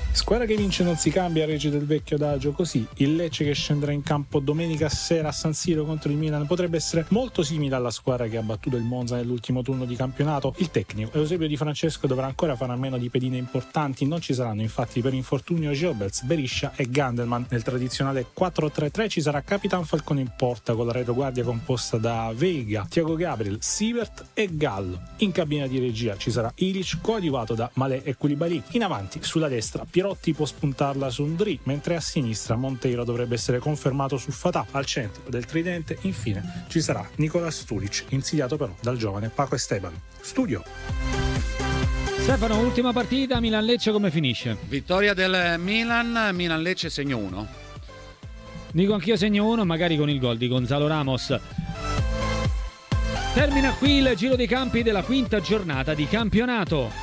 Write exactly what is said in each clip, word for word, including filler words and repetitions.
Squadra che vince non si cambia, regge del vecchio adagio, così il Lecce che scenderà in campo domenica sera a San Siro contro il Milan potrebbe essere molto simile alla squadra che ha battuto il Monza nell'ultimo turno di campionato. Il tecnico Eusebio Di Francesco dovrà ancora fare a meno di pedine importanti, non ci saranno infatti per infortunio Giobels, Beriscia e Gandelman. Nel tradizionale quattro tre tre ci sarà Capitan Falcone in porta con la retroguardia composta da Veiga, Thiago Gabriel, Sievert e Gallo. In cabina di regia ci sarà Ilic coadiuvato da Malé e Koulibaly. In avanti sulla destra Pirotti può spuntarla su Ndri, mentre a sinistra Monteiro dovrebbe essere confermato su Fatah. Al centro del tridente infine ci sarà Nicola Stulic, insidiato però dal giovane Paco Esteban. Studio. Stefano, ultima partita, Milan-Lecce come finisce? Vittoria del Milan, Milan-Lecce segno uno. Dico anch'io segno uno, magari con il gol di Gonzalo Ramos. Termina qui il giro dei campi della quinta giornata di campionato.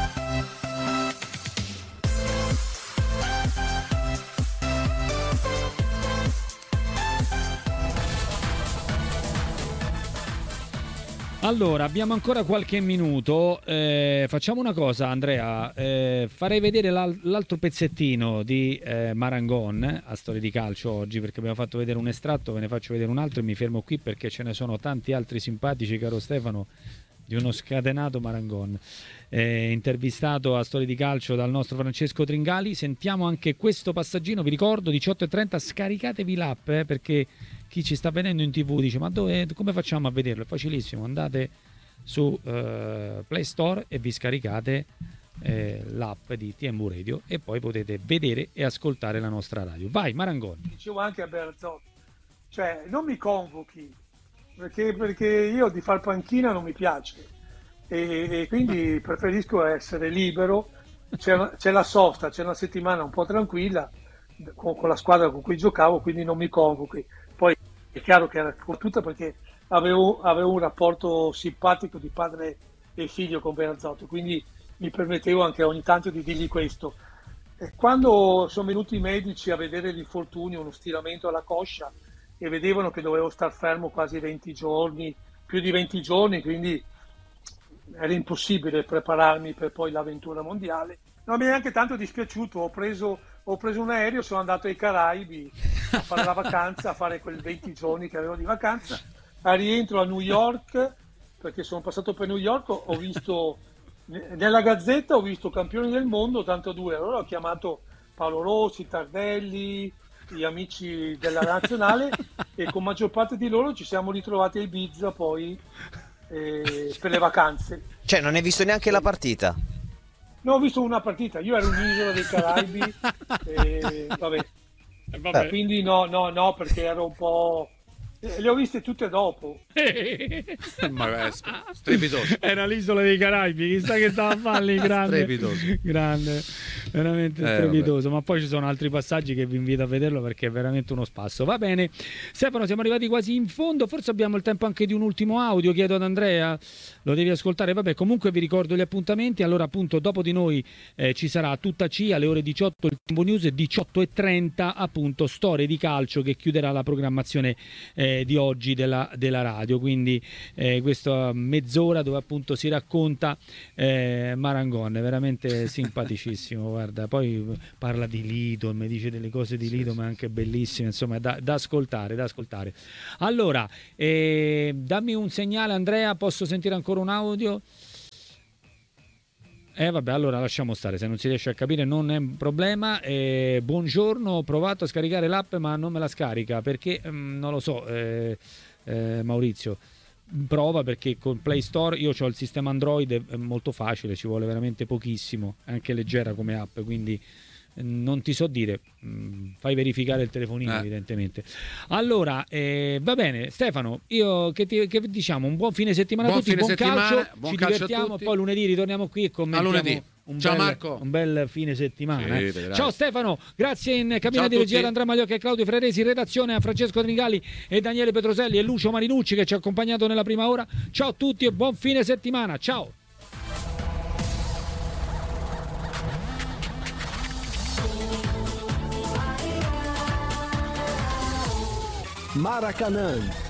Allora, abbiamo ancora qualche minuto, eh, facciamo una cosa Andrea, eh, farei vedere l'al- l'altro pezzettino di eh, Marangon a Storia di Calcio oggi, perché abbiamo fatto vedere un estratto, ve ne faccio vedere un altro e mi fermo qui perché ce ne sono tanti altri simpatici, caro Stefano, di uno scatenato Marangon. Eh, intervistato a Storia di Calcio dal nostro Francesco Tringali. Sentiamo anche questo passaggino, vi ricordo diciotto e trenta, scaricatevi l'app eh, perché chi ci sta vedendo in tv dice ma dove, come facciamo a vederlo? È facilissimo, andate su eh, Play Store e vi scaricate eh, l'app di T M V Radio e poi potete vedere e ascoltare la nostra radio. Vai Marangon. Dicevo anche a Bearzot, cioè non mi convochi perché, perché io di far panchina non mi piace e, e quindi preferisco essere libero. C'è, una, c'è la sosta, c'è una settimana un po' tranquilla con, con la squadra con cui giocavo, quindi non mi convochi. Poi è chiaro che era fortuita perché avevo, avevo un rapporto simpatico di padre e figlio con Bearzot, quindi mi permettevo anche ogni tanto di dirgli questo. E quando sono venuti i medici a vedere l'infortunio, uno stiramento alla coscia, e vedevano che dovevo star fermo quasi venti giorni, più di venti giorni, quindi era impossibile prepararmi per poi l'avventura mondiale. Non mi è neanche tanto dispiaciuto, ho preso, ho preso un aereo, sono andato ai Caraibi a fare la vacanza, a fare quei venti giorni che avevo di vacanza. A rientro a New York, perché sono passato per New York, ho visto nella Gazzetta, ho visto campioni del mondo, tanto due, allora ho chiamato Paolo Rossi, Tardelli, gli amici della nazionale e con maggior parte di loro ci siamo ritrovati a Ibiza poi eh, per le vacanze. Cioè non hai visto neanche la partita? No, ho visto una partita, io ero un'isola dei Caraibi e vabbè. vabbè. Quindi no, no, no, perché ero un po'... Le ho viste tutte dopo. Ma è strepitoso. Era l'isola dei Caraibi, chissà che stava a fare lì, grande. Strepitoso. Grande, veramente eh, strepitoso. Ma poi ci sono altri passaggi che vi invito a vederlo perché è veramente uno spasso. Va bene, Stefano, siamo arrivati quasi in fondo. Forse abbiamo il tempo anche di un ultimo audio. Chiedo ad Andrea, lo devi ascoltare. Vabbè, comunque vi ricordo gli appuntamenti. Allora, appunto, dopo di noi eh, ci sarà tutta C alle ore diciotto il Tempo News e diciotto e trenta, appunto, Storie di Calcio che chiuderà la programmazione eh, di oggi della, della radio, quindi eh, questa mezz'ora dove appunto si racconta eh, Marangon, è veramente simpaticissimo, guarda, poi parla di Lido, mi dice delle cose di Lido, sì, ma è anche bellissime, insomma, da, da ascoltare, da ascoltare. Allora, eh, dammi un segnale Andrea, posso sentire ancora un audio? Eh vabbè, allora lasciamo stare, se non si riesce a capire non è un problema. Eh, buongiorno, ho provato a scaricare l'app ma non me la scarica perché mh, non lo so, eh, eh, Maurizio, prova perché con Play Store io ho il sistema Android, è molto facile, ci vuole veramente pochissimo, è anche leggera come app, quindi non ti so dire, fai verificare il telefonino eh. evidentemente. Allora eh, va bene Stefano, io che, ti, che diciamo un buon fine settimana buon a tutti, buon settimana, calcio, buon ci calcio divertiamo, poi lunedì ritorniamo qui e commentiamo un, Ciao bel, Marco. un bel fine settimana. Sì, eh. Ciao Stefano, grazie in cabina Ciao di regia ad Andrea Magliocca e Claudio Freresi, in redazione a Francesco Tringali e Daniele Petroselli e Lucio Marinucci che ci ha accompagnato nella prima ora. Ciao a tutti e buon fine settimana, ciao. Maracanã